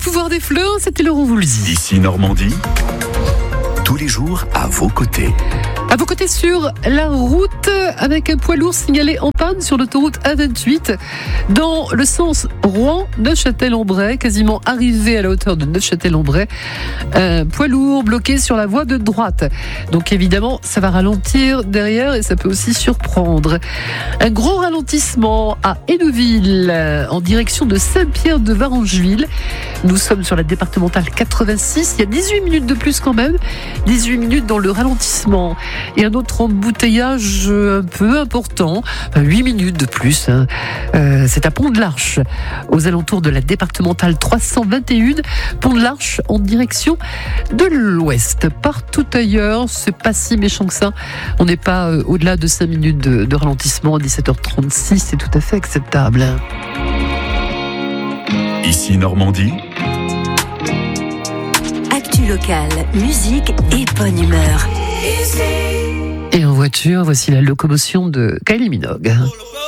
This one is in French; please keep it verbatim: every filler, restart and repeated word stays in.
pouvoir des fleurs, c'était Laurent Voulzy. Ici Normandie, tous les jours à vos côtés. À vos côtés sur la route, avec un poids lourd signalé en panne sur l'autoroute A vingt-huit, dans le sens Rouen-Neufchâtel-en-Bray, quasiment arrivé à la hauteur de Neufchâtel-en-Bray. Un poids lourd bloqué sur la voie de droite. Donc évidemment, ça va ralentir derrière et ça peut aussi surprendre. Un gros ralentissement à Hénouville, en direction de Saint-Pierre-de-Varengeville. Nous sommes sur la départementale quatre-vingt-six. Il y a dix-huit minutes de plus quand même. dix-huit minutes dans le ralentissement. Et un autre embouteillage un peu important, enfin huit minutes de plus, hein. euh, c'est à Pont-de-l'Arche, aux alentours de la départementale trois cent vingt et un, Pont-de-l'Arche en direction de l'ouest. Partout ailleurs, c'est pas si méchant que ça. On n'est pas euh, au-delà de cinq minutes de, de ralentissement à dix-sept heures trente-six, c'est tout à fait acceptable. Ici Normandie. Actu locale, musique et bonne humeur. Et en voiture, voici la locomotion de Kylie Minogue.